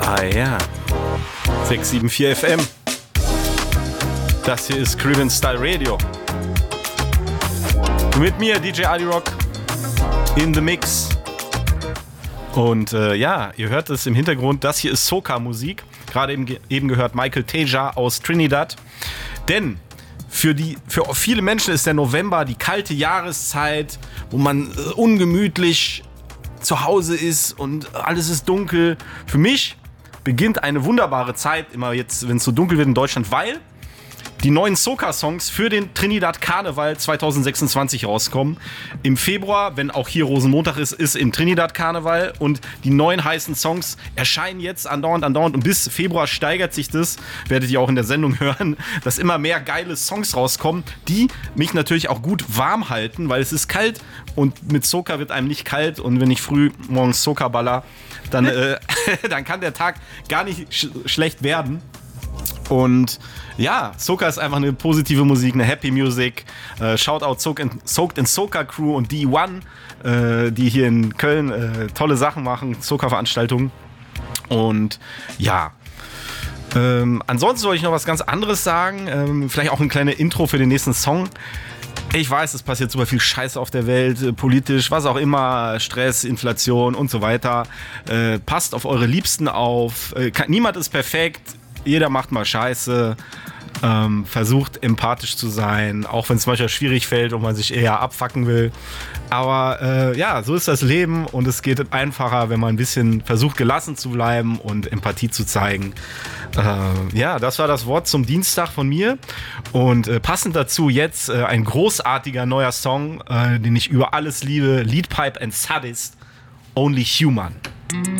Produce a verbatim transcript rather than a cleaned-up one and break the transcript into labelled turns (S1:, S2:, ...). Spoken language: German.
S1: Ah ja. sechs sieben vier F M. Das hier ist Caribbean Style Radio. Mit mir, D J Ali Rock, in the Mix. Und äh, ja, ihr hört es im Hintergrund, das hier ist Soca-Musik. Gerade eben, eben gehört Michael Teja aus Trinidad. Denn für, die, für viele Menschen ist der November die kalte Jahreszeit, wo man äh, ungemütlich zu Hause ist und alles ist dunkel. Für mich beginnt eine wunderbare Zeit, immer jetzt, wenn es so dunkel wird in Deutschland, weil die neuen Soca-Songs für den Trinidad Karneval zwanzig sechsundzwanzig rauskommen. Im Februar, wenn auch hier Rosenmontag ist, ist im Trinidad Karneval und die neuen heißen Songs erscheinen jetzt andauernd, andauernd und bis Februar steigert sich das, werdet ihr auch in der Sendung hören, dass immer mehr geile Songs rauskommen, die mich natürlich auch gut warm halten, weil es ist kalt und mit Soca wird einem nicht kalt und wenn ich früh morgens Soca baller, dann, äh, dann kann der Tag gar nicht sch- schlecht werden. Und ja, Soca ist einfach eine positive Musik, eine Happy Music. Äh, Shoutout Soaked in Soca Crew und D eins, äh, die hier in Köln äh, tolle Sachen machen, Soca-Veranstaltungen. Und ja, ähm, ansonsten wollte ich noch was ganz anderes sagen. Ähm, vielleicht auch ein kleines Intro für den nächsten Song. Ich weiß, es passiert super viel Scheiße auf der Welt, äh, politisch, was auch immer, Stress, Inflation und so weiter. Äh, passt auf eure Liebsten auf. Äh, kann, niemand ist perfekt. Jeder macht mal Scheiße, ähm, versucht empathisch zu sein, auch wenn es manchmal schwierig fällt und man sich eher abfacken will. Aber äh, ja, so ist das Leben und es geht einfacher, wenn man ein bisschen versucht, gelassen zu bleiben und Empathie zu zeigen. Äh, ja, das war das Wort zum Dienstag von mir. Und äh, passend dazu jetzt äh, ein großartiger neuer Song, äh, den ich über alles liebe, Leadpipe and Sadist, Only Human.